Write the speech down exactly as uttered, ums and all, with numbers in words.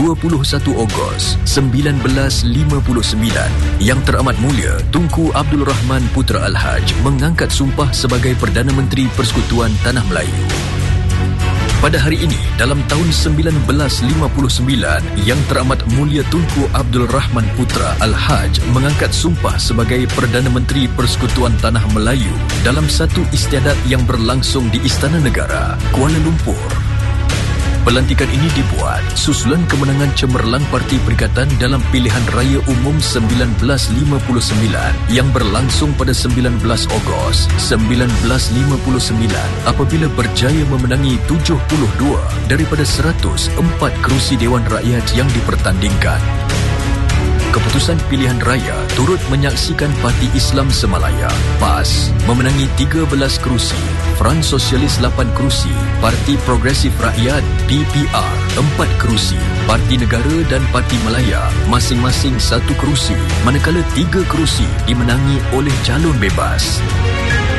dua puluh satu Ogos seribu sembilan ratus lima puluh sembilan, Yang Teramat Mulia Tunku Abdul Rahman Putra Al-Haj mengangkat sumpah sebagai Perdana Menteri Persekutuan Tanah Melayu. Pada hari ini, dalam tahun seribu sembilan ratus lima puluh sembilan, Yang Teramat Mulia Tunku Abdul Rahman Putra Al-Haj mengangkat sumpah sebagai Perdana Menteri Persekutuan Tanah Melayu dalam satu istiadat yang berlangsung di Istana Negara, Kuala Lumpur. Pelantikan ini dibuat susulan kemenangan cemerlang Parti Perikatan dalam pilihan raya umum seribu sembilan ratus lima puluh sembilan yang berlangsung pada sembilan belas Ogos seribu sembilan ratus lima puluh sembilan apabila berjaya memenangi tujuh puluh dua daripada seratus empat kerusi Dewan Rakyat yang dipertandingkan. Keputusan pilihan raya turut menyaksikan Parti Islam Semalaya P A S memenangi tiga belas kerusi, Front Sosialis lapan kerusi, Parti Progresif Rakyat P P R empat kerusi, Parti Negara dan Parti Malaya masing-masing satu kerusi, manakala tiga kerusi dimenangi oleh calon bebas.